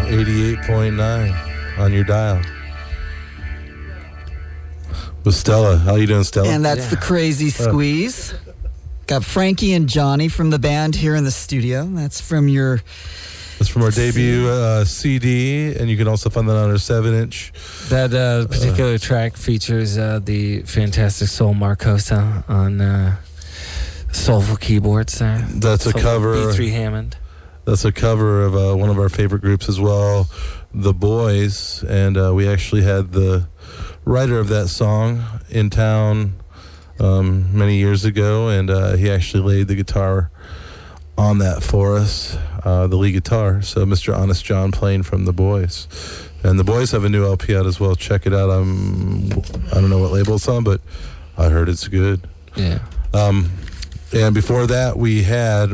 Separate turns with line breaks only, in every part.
88.9 on your dial. With Stella. How you doing, Stella?
And that's the Crazy Squeeze. Got Frankie and Johnny from the band here in the studio. That's from
our debut CD, and you can also find that on our 7-inch.
That particular track features the fantastic Soul Marcosa on soulful keyboards there.
That's a cover.
B3 Hammond.
That's a cover of one of our favorite groups as well, The Boys, and we actually had the writer of that song in town many years ago, and he actually laid the guitar on that for us, the lead guitar. So Mr. Honest John playing from The Boys. And The Boys have a new LP out as well. Check it out. I don't know what label it's on, but I heard it's good.
Yeah.
And before that, we had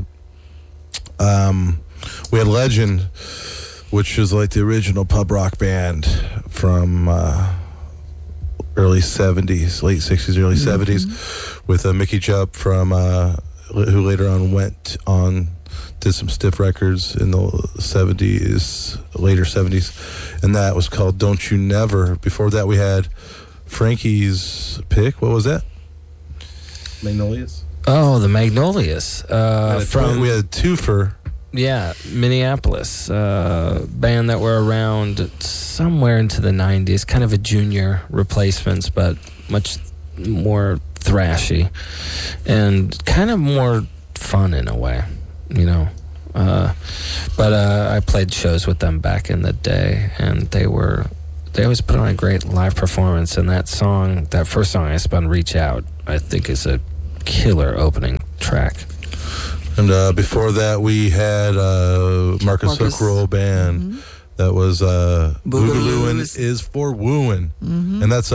Legend, which was like the original pub rock band from early 70s, late 60s, early 70s, with Mickey Jupp from who later on did some stiff records in the 70s, later 70s, and that was called Don't You Never. Before that, we had Frankie's pick. What was that? Magnolias?
Oh, the Magnolias.
We had Twofer.
Yeah, Minneapolis. Band that were around somewhere into the 90s, kind of a junior replacements, but much more thrashy and kind of more fun in a way, you know. But I played shows with them back in the day, and they always put on a great live performance. And that first song I spun, Reach Out, I think is a killer opening track.
And before that, we had Marcus Hook Roll Band. That was Boogalooin' is for Wooin', and that's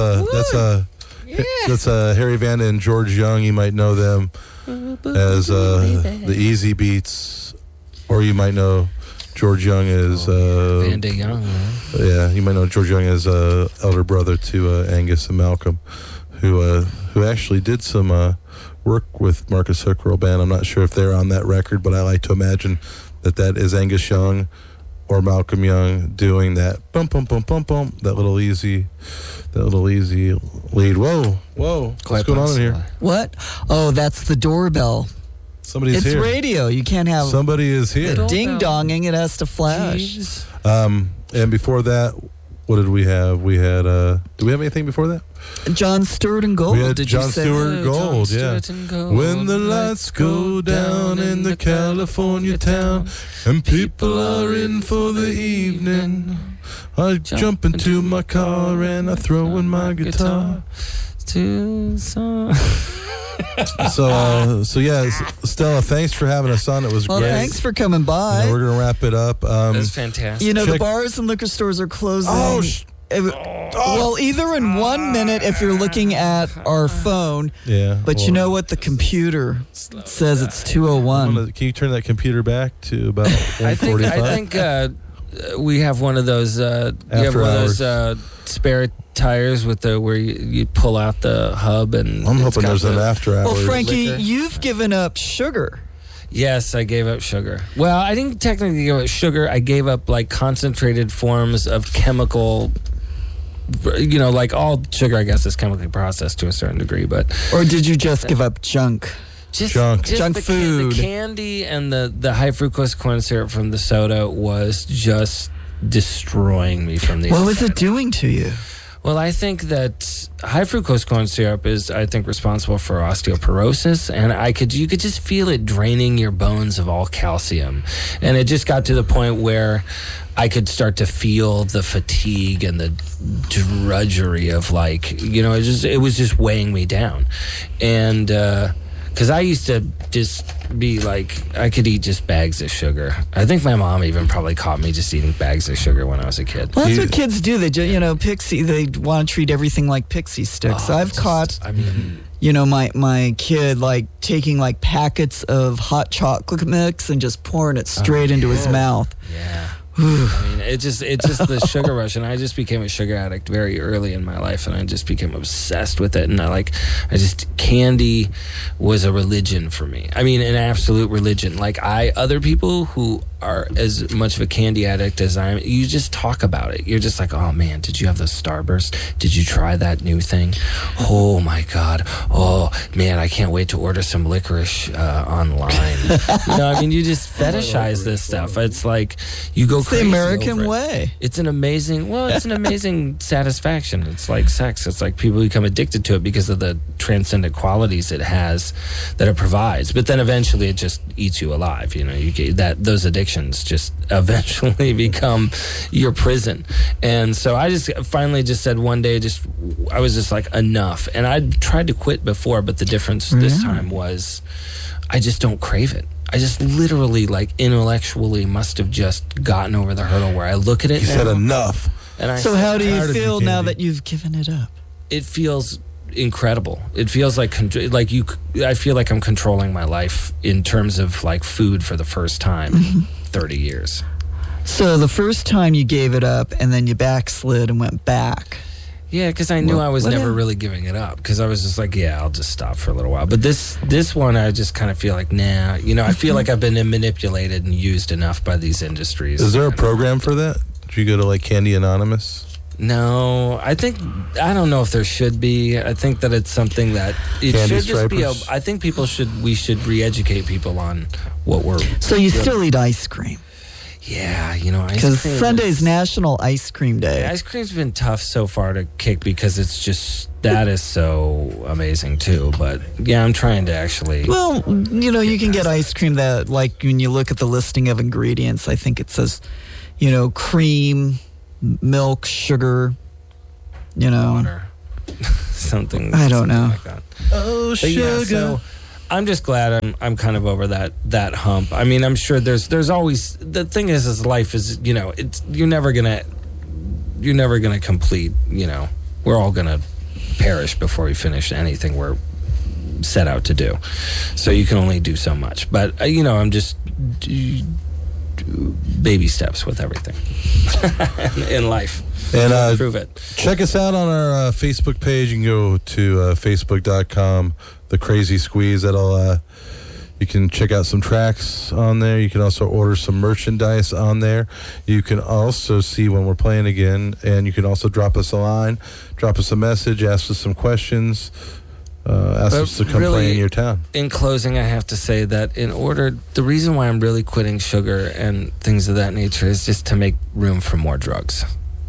Harry Vanda and George Young. You might know them as the Easy Beats, or you might know George Young as
Vanda Young. Man.
Yeah, you might know George Young as elder brother to Angus and Malcolm, who actually did some work with Marcus Hook Roll Band. I'm not sure if they're on that record, but I like to imagine that is Angus Young or Malcolm Young doing that bum bum bum bum bum, that little easy lead. Whoa, what's going on in here?
What? Oh, that's the doorbell.
Somebody's here.
It's radio. You can't have
somebody is here.
The ding-donging. It has to flash.
Jeez.
And before that, what did we have? We had did we have anything before that?
John Stewart and Gold.
We had
did
John
you say
Stewart Gold,
John Stewart and Gold.
When the lights go down in the California town and people are in for the evening, I jump into my car and I throw in my guitar.
To song.
So yeah, Stella, thanks for having us on. It was great.
Thanks for coming by.
We're gonna wrap it up.
That's fantastic.
You know, the bars and liquor stores are closing. Well, either in 1 minute if you're looking at our phone.
Yeah.
But you know what? The computer says it's 2:01.
Can you turn that computer back to about 1:45?
I think we have one of those. You have one of those spare tires with where you pull out the hub, and
I'm hoping there's an after hours.
Well, Frankie,
liquor.
You've given up sugar.
Yes, I gave up sugar. Well, I didn't technically give up sugar. I gave up like concentrated forms of chemical. You know, like all sugar, I guess, is chemically processed to a certain degree, but.
Or did you just give up junk?
Junk
food.
The candy and the high fructose corn syrup from the soda was just destroying me from the
What
inside.
was it doing to you?
Well, I think that high fructose corn syrup is, I think, responsible for osteoporosis, and you could just feel it draining your bones of all calcium. And it just got to the point where I could start to feel the fatigue and the drudgery of, like, you know, it was just weighing me down. And because I used to just be like, I could eat just bags of sugar. I think my mom even probably caught me just eating bags of sugar when I was a kid.
Well, that's what kids do. They, Pixie. They want to treat everything like Pixie sticks. I've caught.
I mean,
my kid like taking like packets of hot chocolate mix and just pouring it straight into his mouth.
Yeah. I mean, It's just the sugar rush, and I just became a sugar addict very early in my life, and I just became obsessed with it. And candy was a religion for me. I mean, an absolute religion. Like other people who are as much of a candy addict as I am, you just talk about it. You're just like, oh man, did you have the Starburst? Did you try that new thing? Oh my God. Oh man, I can't wait to order some licorice online. I mean, you just fetishize this stuff. It's like you go crazy.
It's the American
over it.
way.
It's an amazing satisfaction. It's like sex. It's like people become addicted to it because of the transcendent qualities it has, that it provides. But then eventually it just eats you alive. You get those addictions just eventually become your prison. And so I just finally just said one day, I was just like, enough. And I'd tried to quit before, but the difference this time was I just don't crave it. I just literally, like, intellectually must have just gotten over the hurdle where I look at it.
You said enough.
And
so how do you feel now that you've given it up?
It feels incredible. It feels like I feel like I'm controlling my life in terms of like food for the first time in 30 years.
So the first time you gave it up and then you backslid and went back.
Yeah, because I knew I was never really giving it up, because I was just like, yeah, I'll just stop for a little while. But this one, I just kind of feel like, nah. I feel like I've been manipulated and used enough by these industries.
Is there a program for that? Did you go to like Candy Anonymous?
No, I don't know if there should be. I think that it's something that it
Candy
should just be.
Stripers?
I think we should re-educate people on what we're.
So you still eat ice cream?
Yeah, ice
because
cream.
Sunday's National Ice Cream Day.
Ice cream's been tough so far to kick because it's just that is so amazing too. But yeah, I'm trying to actually.
Well, you can get ice cream that, like, when you look at the listing of ingredients, I think it says, cream, milk, sugar,
water, something.
I don't know.
Like that.
Oh, sugar.
Yeah, so I'm just glad I'm kind of over that hump. I mean, I'm sure there's always, the thing is life is, you're never gonna complete. We're all gonna perish before we finish anything we're set out to do. So you can only do so much. But I'm just baby steps with everything in life.
And
prove it.
Check us out on our Facebook page. You can go to facebook.com, The Crazy Squeeze. You can check out some tracks on there. You can also order some merchandise on there. You can also see when we're playing again, and you can also drop us a line, drop us a message, ask us some questions, ask us to come play in your town.
In closing, I have to say that the reason why I'm really quitting sugar and things of that nature is just to make room for more drugs.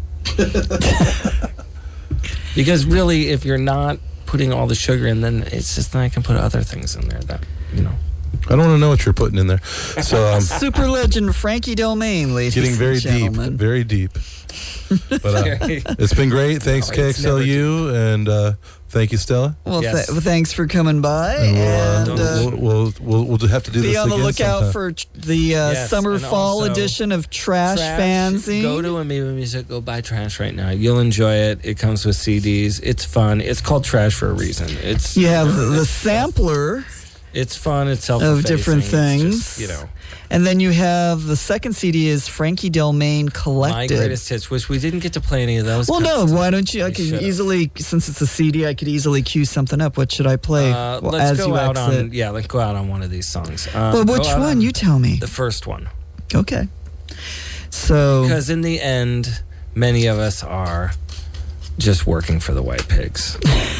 Because really, if you're not putting all the sugar in, then it's just that I can put other things in there that,
I don't want to know what you're putting in there. So
super legend Frankie Delmain, ladies
getting very
and gentlemen.
Very deep. But it's been great. Thanks, KXLU, and thank you, Stella.
Well, yes. Thanks for coming by.
And we'll have to do this again.
Be on the lookout
sometime.
for the summer-fall edition of Trash Fanzine.
Go to Amoeba Music. Go buy Trash right now. You'll enjoy it. It comes with CDs. It's fun. It's called Trash for a reason.
You have the sampler.
It's fun. It's self-effacing.
Of different things.
Just,
And then you have the second CD is Frankie Delmain Collected.
My Greatest Hits, which we didn't get to play any of those.
Well, no. Why don't you? I could easily, since it's a CD, I could easily cue something up. What should I play?
Let's go out on one of these songs.
But which one? You tell me.
The first one.
Okay. So.
Because in the end, many of us are just working for the white pigs.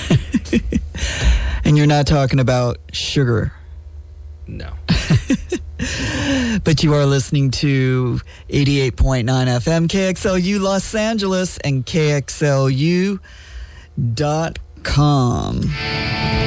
And you're not talking about sugar.
No.
But you are listening to 88.9 FM KXLU Los Angeles and KXLU.com.